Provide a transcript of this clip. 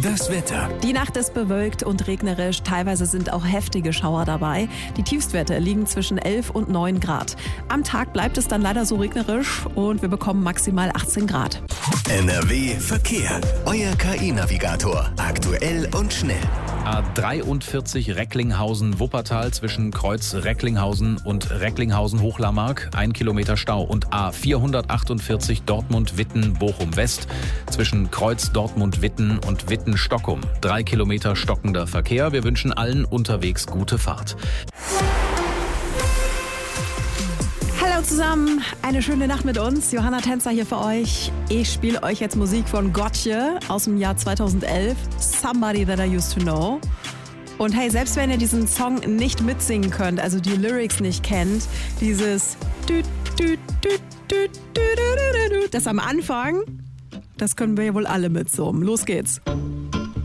Das Wetter. Die Nacht ist bewölkt und regnerisch. Teilweise sind auch heftige Schauer dabei. Die Tiefstwerte liegen zwischen 11 und 9 Grad. Am Tag bleibt es dann leider so regnerisch und wir bekommen maximal 18 Grad. NRW Verkehr. Euer KI-Navigator. Aktuell und schnell. A43 Recklinghausen-Wuppertal zwischen Kreuz Recklinghausen und Recklinghausen-Hochlarmark 1 Kilometer Stau und A448 Dortmund-Witten-Bochum-West zwischen Kreuz Dortmund-Witten und Witten-Stockum 3 Kilometer stockender Verkehr. Wir wünschen allen unterwegs gute Fahrt. Hallo zusammen, eine schöne Nacht mit uns. Johanna Tänzer hier für euch. Ich spiele euch jetzt Musik von Gotye aus dem Jahr 2011. Somebody That I Used to Know. Und hey, selbst wenn ihr diesen Song nicht mitsingen könnt, also die Lyrics nicht kennt, dieses das am Anfang, das können wir ja wohl alle mitsummen. Los geht's.